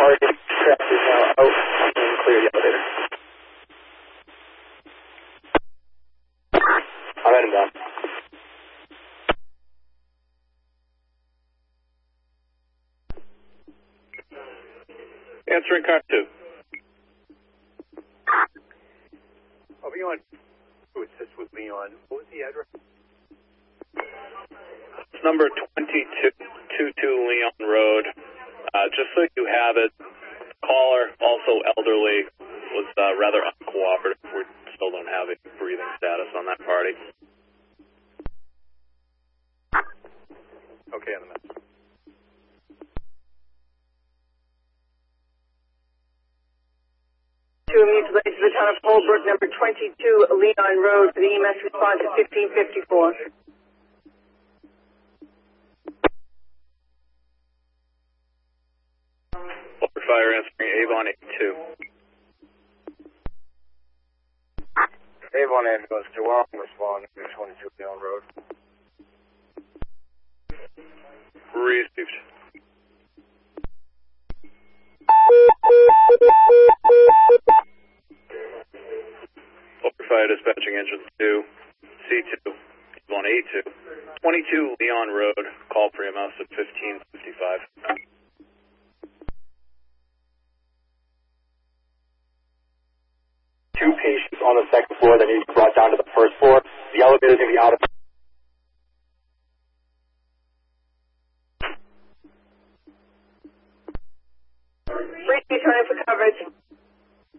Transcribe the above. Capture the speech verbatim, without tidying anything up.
already trapped is now out and clear the elevator. I'm heading down. Answering car two. Oh, Leon, who is this with Leon? What was the address? Number twenty-two twenty-two Leon Road. Uh, just so you have it, caller, also elderly, was uh, rather uncooperative. We still don't have a breathing status on that party. Okay, on the map. To immediate to the town of Holbrook, number twenty-two Leon Road, for the E M S response at fifteen fifty-four. Fire answering Avon eighty-two. Avon ambulance to Wellington, respond to twenty-two Leon Road. Received. Fire dispatching engine two, C two, Avon A two, twenty-two Leon Road, call for E M S at fifteen fifty-five. Two patients on the second floor that need to be brought down to the first floor. The elevator's going to be out of... Briefly turning for coverage.